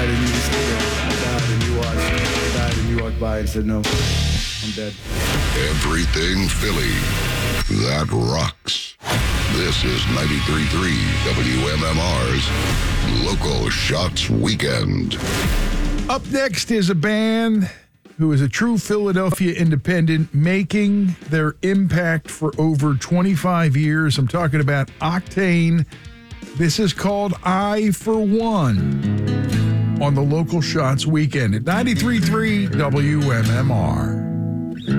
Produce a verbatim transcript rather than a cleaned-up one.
died and you just died and you watched, died and you walked by and said, no, I'm dead. Everything Philly. That rocks. This is ninety-three point three W M M R's Local Shots Weekend. Up next is a band who is a true Philadelphia independent making their impact for over twenty-five years. I'm talking about Octane. This is called I For One on the Local Shots Weekend at ninety-three point three W M M R.